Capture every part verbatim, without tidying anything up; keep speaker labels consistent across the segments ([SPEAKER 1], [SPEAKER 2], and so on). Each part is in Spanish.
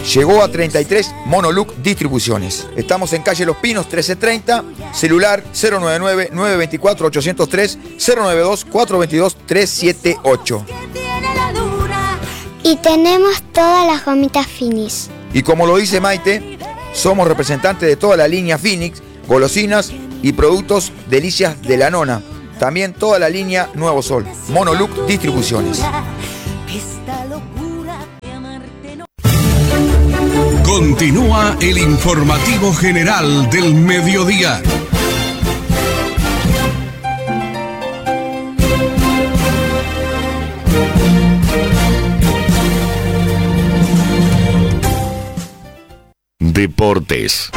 [SPEAKER 1] Llegó a treinta y tres Monoluc Distribuciones. Estamos en calle Los Pinos trece treinta, celular cero nueve nueve, nueve dos cuatro, ocho cero tres, cero nueve dos, cuatro dos dos, tres siete ocho.
[SPEAKER 2] Y tenemos todas las gomitas Finis.
[SPEAKER 1] Y como lo dice Maite, somos representantes de toda la línea Phoenix, golosinas y productos Delicias de la Nona. También toda la línea Nuevo Sol. Monoluc Distribuciones.
[SPEAKER 3] Continúa el informativo general del mediodía. Deportes.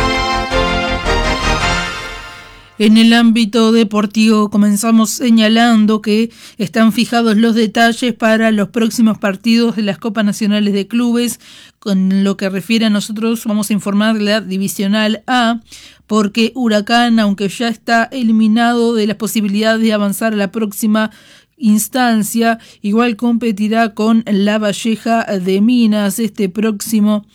[SPEAKER 4] En el ámbito deportivo comenzamos señalando que están fijados los detalles para los próximos partidos de las Copas Nacionales de Clubes. Con lo que refiere a nosotros, vamos a informar de la Divisional A, porque Huracán, aunque ya está eliminado de las posibilidades de avanzar a la próxima instancia, igual competirá con La Valleja de Minas este próximo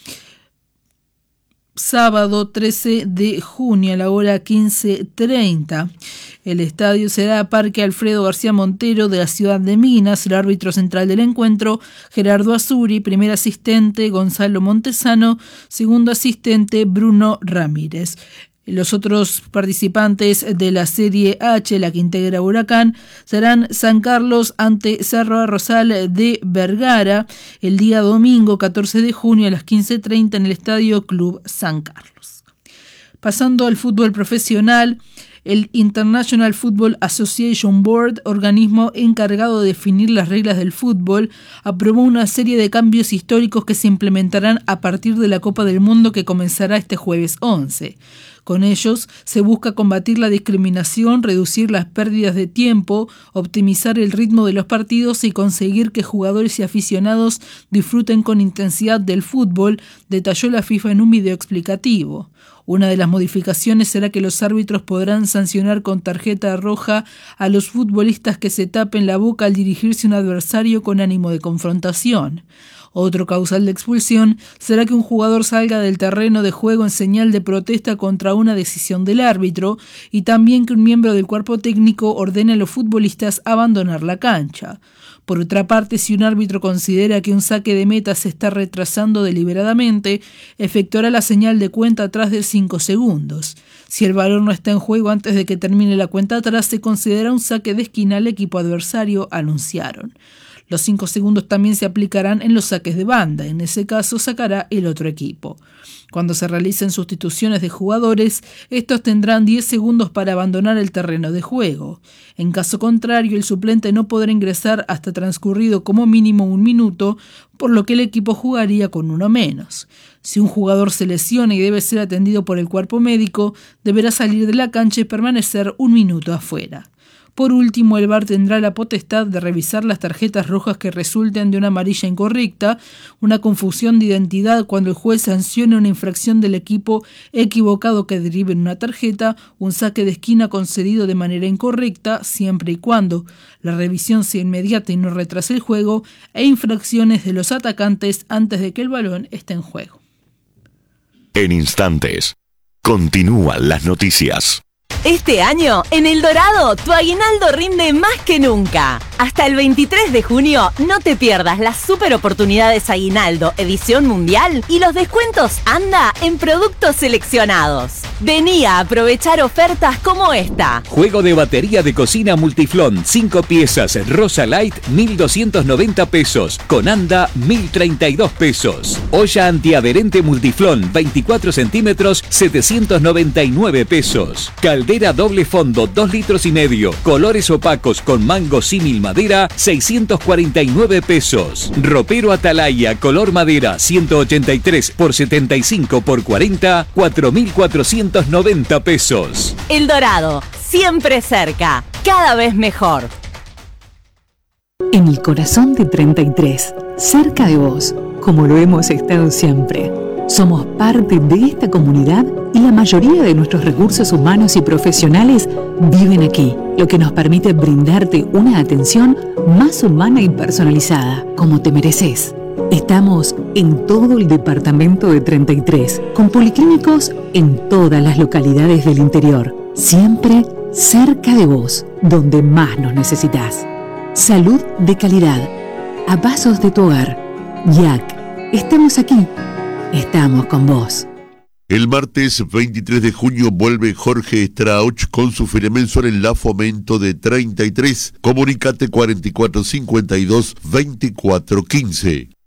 [SPEAKER 4] sábado trece de junio a la hora quince treinta. El estadio será Parque Alfredo García Montero de la ciudad de Minas. El árbitro central del encuentro, Gerardo Azuri. Primer asistente, Gonzalo Montesano. Segundo asistente, Bruno Ramírez. Los otros participantes de la Serie H, la que integra Huracán, serán San Carlos ante Cerro Rosal de Vergara el día domingo catorce de junio a las quince treinta en el Estadio Club San Carlos. Pasando al fútbol profesional, el International Football Association Board, organismo encargado de definir las reglas del fútbol, aprobó una serie de cambios históricos que se implementarán a partir de la Copa del Mundo que comenzará este jueves once. Con ellos se busca combatir la discriminación, reducir las pérdidas de tiempo, optimizar el ritmo de los partidos y conseguir que jugadores y aficionados disfruten con intensidad del fútbol, detalló la FIFA en un video explicativo. Una de las modificaciones será que los árbitros podrán sancionar con tarjeta roja a los futbolistas que se tapen la boca al dirigirse a un adversario con ánimo de confrontación. Otro causal de expulsión será que un jugador salga del terreno de juego en señal de protesta contra una decisión del árbitro y también que un miembro del cuerpo técnico ordene a los futbolistas abandonar la cancha. Por otra parte, si un árbitro considera que un saque de meta se está retrasando deliberadamente, efectuará la señal de cuenta atrás de cinco segundos. Si el balón no está en juego antes de que termine la cuenta atrás, se considera un saque de esquina al equipo adversario, anunciaron. Los cinco segundos también se aplicarán en los saques de banda. En ese caso sacará el otro equipo. Cuando se realicen sustituciones de jugadores, estos tendrán diez segundos para abandonar el terreno de juego. En caso contrario, el suplente no podrá ingresar hasta transcurrido como mínimo un minuto, por lo que el equipo jugaría con uno menos. Si un jugador se lesiona y debe ser atendido por el cuerpo médico, deberá salir de la cancha y permanecer un minuto afuera. Por último, el V A R tendrá la potestad de revisar las tarjetas rojas que resulten de una amarilla incorrecta, una confusión de identidad cuando el juez sancione una infracción del equipo equivocado que derive en una tarjeta, un saque de esquina concedido de manera incorrecta, siempre y cuando la revisión sea inmediata y no retrase el juego, e infracciones de los atacantes antes de que el balón esté en juego.
[SPEAKER 3] En instantes, continúan las noticias.
[SPEAKER 5] Este año, en El Dorado, tu aguinaldo rinde más que nunca. Hasta el veintitrés de junio, no te pierdas las super oportunidades Aguinaldo Edición Mundial y los descuentos Anda en productos seleccionados. Vení a aprovechar ofertas como esta.
[SPEAKER 6] Juego de batería de cocina Multiflón, cinco piezas, Rosa Light, mil doscientos noventa pesos. Con Anda, mil treinta y dos pesos. Olla antiadherente Multiflón, veinticuatro centímetros, setecientos noventa y nueve pesos. Caldera doble fondo, dos litros y medio. Colores opacos con mango símil madera, seiscientos cuarenta y nueve pesos. Ropero Atalaya, color madera, ciento ochenta y tres por setenta y cinco por cuarenta, cuatro mil cuatrocientos noventa pesos.
[SPEAKER 5] El Dorado, siempre cerca, cada vez mejor.
[SPEAKER 7] En el corazón de treinta y tres, cerca de vos, como lo hemos estado siempre. Somos parte de esta comunidad y la mayoría de nuestros recursos humanos y profesionales viven aquí, lo que nos permite brindarte una atención más humana y personalizada, como te mereces. Estamos en todo el departamento de treinta y tres, con policlínicos en todas las localidades del interior, siempre cerca de vos, donde más nos necesitas. Salud de calidad, a pasos de tu hogar. Y A C, estamos aquí, estamos con vos.
[SPEAKER 8] El martes veintitrés de junio vuelve Jorge Strauch con su feria mensual en la Fomento de treinta y tres. Comunicate cuarenta y cuatro cincuenta y dos veinticuatro quince.